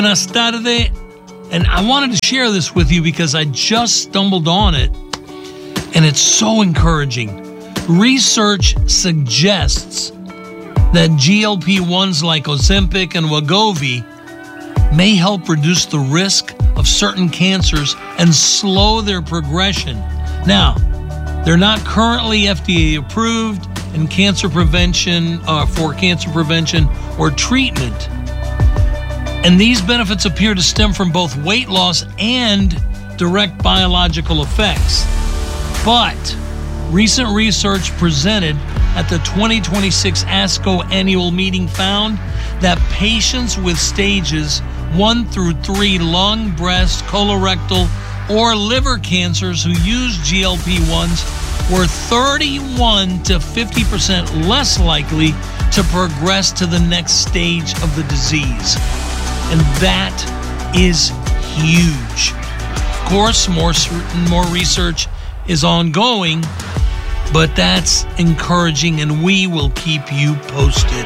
Buenas tardes. And I wanted to share this with you because I just stumbled on it, and it's so encouraging. Research suggests that GLP-1s like Ozempic and Wegovy may help reduce the risk of certain cancers and slow their progression. Now, they're not currently FDA approved in cancer prevention for cancer prevention or treatment. And these benefits appear to stem from both weight loss and direct biological effects. But recent research presented at the 2026 ASCO annual meeting found that patients with stages 1 through 3 lung, breast, colorectal, or liver cancers who use GLP-1s were 31 to 50% less likely to progress to the next stage of the disease. And that is huge. Of course, more research is ongoing, but that's encouraging, and we will keep you posted.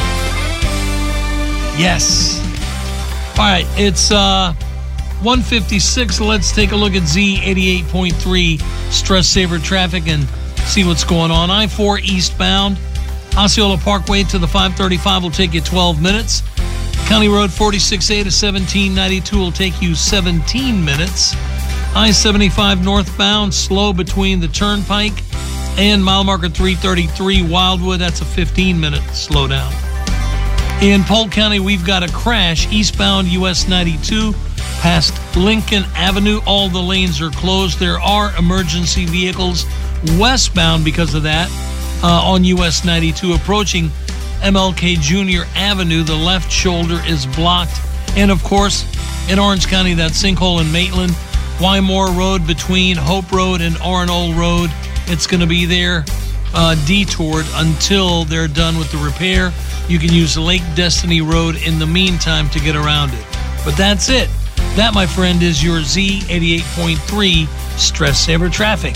Yes. All right, it's 1:56. Let's take a look at Z88.3 Stress Saver traffic and see what's going on. I-4 eastbound, Osceola Parkway to the 535 will take you 12 minutes. County Road 46A to 1792 will take you 17 minutes. I-75 northbound, slow between the Turnpike and mile marker 333 Wildwood. That's a 15-minute slowdown. In Polk County, we've got a crash eastbound US 92 past Lincoln Avenue. All the lanes are closed. There are emergency vehicles westbound because of that on US 92 approaching MLK Jr. Avenue. The left shoulder is blocked. And of course, in Orange County, that sinkhole in Maitland, Wymore Road between Hope Road and Orono Road. It's going to be there detoured until they're done with the repair. You can use Lake Destiny Road in the meantime to get around it. But that's it. That, my friend, is your Z88.3 Stress Saver traffic.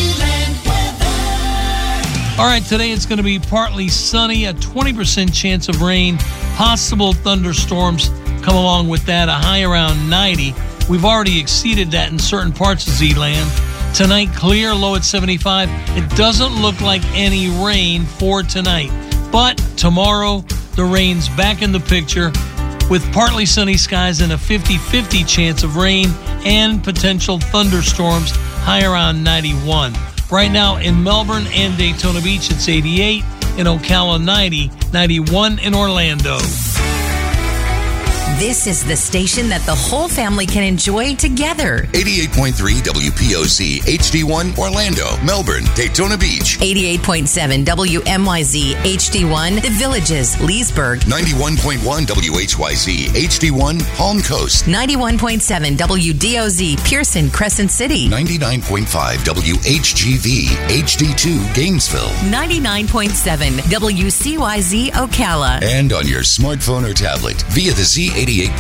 All right, today it's going to be partly sunny, a 20% chance of rain, possible thunderstorms come along with that, a high around 90. We've already exceeded that in certain parts of Z-Land. Tonight, clear, low at 75. It doesn't look like any rain for tonight. But tomorrow, the rain's back in the picture with partly sunny skies and a 50-50 chance of rain and potential thunderstorms, high around 91. Right now in Melbourne and Daytona Beach, it's 88. In Ocala, 90. 91 in Orlando. This is the station that the whole family can enjoy together. 88.3 WPOC HD1 Orlando, Melbourne, Daytona Beach. 88.7 WMYZ HD1 The Villages, Leesburg. 91.1 WHYZ HD1 Palm Coast. 91.7 WDOZ Pearson, Crescent City. 99.5 WHGV HD2 Gainesville. 99.7 WCYZ Ocala. And on your smartphone or tablet via the Z88.3